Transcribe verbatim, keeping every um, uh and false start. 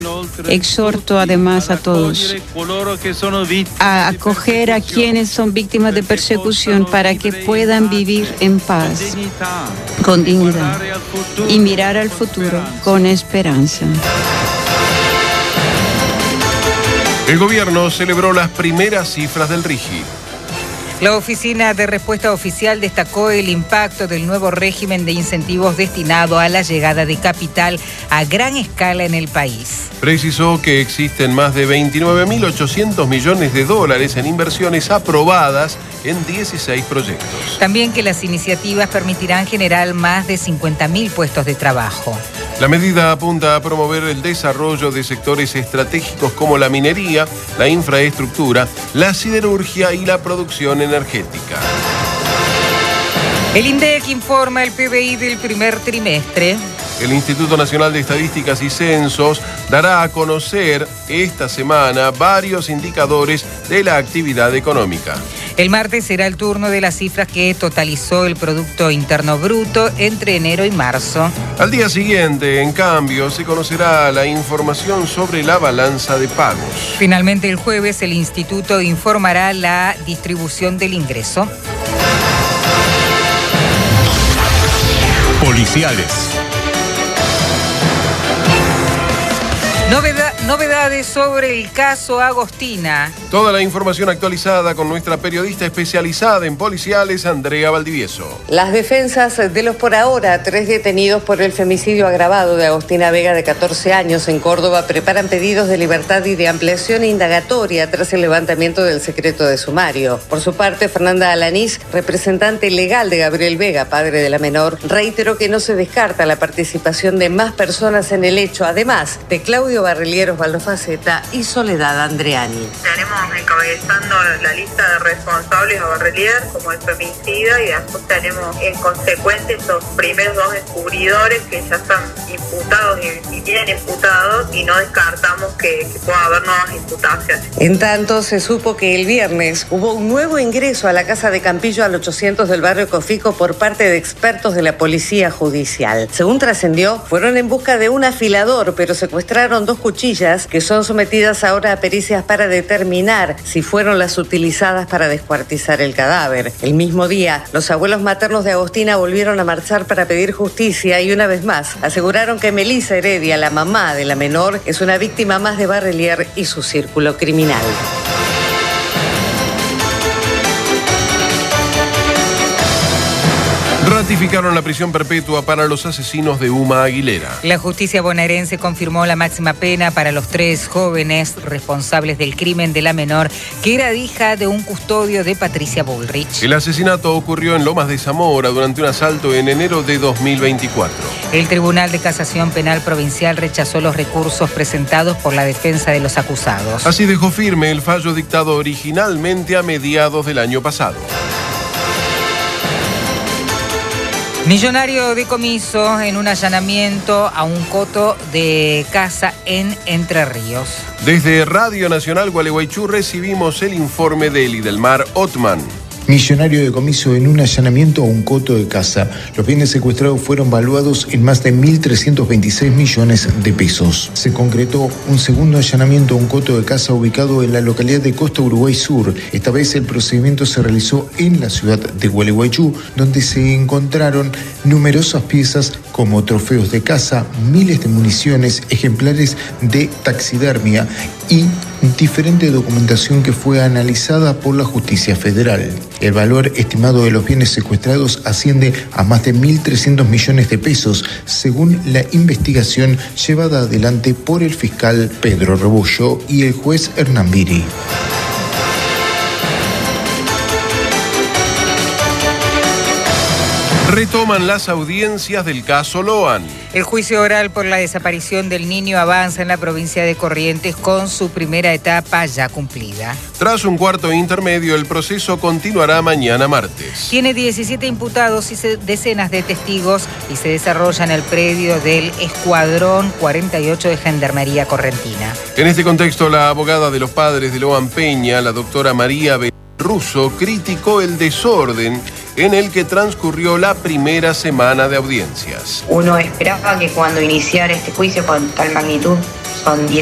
Exhorto además a todos a acoger a quienes son víctimas de persecución para que puedan vivir en paz, con dignidad y mirar al futuro con esperanza. El gobierno celebró las primeras cifras del RIGI. La Oficina de Respuesta Oficial destacó el impacto del nuevo régimen de incentivos destinado a la llegada de capital a gran escala en el país. Precisó que existen más de veintinueve mil ochocientos millones de dólares en inversiones aprobadas en dieciséis proyectos. También que las iniciativas permitirán generar más de cincuenta mil puestos de trabajo. La medida apunta a promover el desarrollo de sectores estratégicos como la minería, la infraestructura, la siderurgia y la producción energética. El INDEC informa el P B I del primer trimestre. El Instituto Nacional de Estadísticas y Censos dará a conocer esta semana varios indicadores de la actividad económica. El martes será el turno de las cifras que totalizó el Producto Interno Bruto entre enero y marzo. Al día siguiente, en cambio, se conocerá la información sobre la balanza de pagos. Finalmente, el jueves, el Instituto informará la distribución del ingreso. Policiales. Noveda- novedades sobre el caso Agostina. Toda la información actualizada con nuestra periodista especializada en policiales, Andrea Valdivieso. Las defensas de los por ahora tres detenidos por el femicidio agravado de Agostina Vega, de catorce años, en Córdoba, preparan pedidos de libertad y de ampliación indagatoria tras el levantamiento del secreto de sumario. Por su parte, Fernanda Alanís, representante legal de Gabriel Vega, padre de la menor, reiteró que no se descarta la participación de más personas en el hecho, además de Claudio Barrelieros Baldofaceta y Soledad Andreani. Tenemos encabezando la lista de responsables a Barrelier como el femicida, y después tenemos en consecuencia estos primeros dos descubridores que ya están imputados y, y bien imputados, y no descartamos que, que pueda haber nuevas imputaciones. En tanto, se supo que el viernes hubo un nuevo ingreso a la casa de Campillo al ochocientos del barrio Cofico por parte de expertos de la Policía Judicial. Según trascendió, fueron en busca de un afilador, pero secuestraron dos cuchillas que son sometidas ahora a pericias para determinar si fueron las utilizadas para descuartizar el cadáver. El mismo día, los abuelos maternos de Agostina volvieron a marchar para pedir justicia y una vez más aseguraron que Melissa Heredia, la mamá de la menor, es una víctima más de Barrelier y su círculo criminal. Ratificaron la prisión perpetua para los asesinos de Uma Aguilera. La justicia bonaerense confirmó la máxima pena para los tres jóvenes responsables del crimen de la menor, que era hija de un custodio de Patricia Bullrich. El asesinato ocurrió en Lomas de Zamora durante un asalto en enero de dos mil veinticuatro. El Tribunal de Casación Penal Provincial rechazó los recursos presentados por la defensa de los acusados. Así dejó firme el fallo dictado originalmente a mediados del año pasado. Millonario decomiso en un allanamiento a un coto de casa en Entre Ríos. Desde Radio Nacional Gualeguaychú recibimos el informe de Lidelmar Otman. Millonario decomiso en un allanamiento a un coto de casa. Los bienes secuestrados fueron valuados en más de mil trescientos veintiséis millones de pesos. Se concretó un segundo allanamiento a un coto de casa ubicado en la localidad de Costa Uruguay Sur. Esta vez el procedimiento se realizó en la ciudad de Gualeguaychú, donde se encontraron numerosas piezas como trofeos de caza, miles de municiones, ejemplares de taxidermia y diferente documentación que fue analizada por la Justicia Federal. El valor estimado de los bienes secuestrados asciende a más de mil trescientos millones de pesos, según la investigación llevada adelante por el fiscal Pedro Rebollo y el juez Hernán Viri. Retoman las audiencias del caso Loan. El juicio oral por la desaparición del niño avanza en la provincia de Corrientes con su primera etapa ya cumplida. Tras un cuarto intermedio, el proceso continuará mañana martes. Tiene diecisiete imputados y decenas de testigos y se desarrolla en el predio del Escuadrón cuarenta y ocho de Gendarmería Correntina. En este contexto, la abogada de los padres de Loan Peña, la doctora María Russo, criticó el desorden en el que transcurrió la primera semana de audiencias. Uno esperaba que cuando iniciara este juicio con tal magnitud son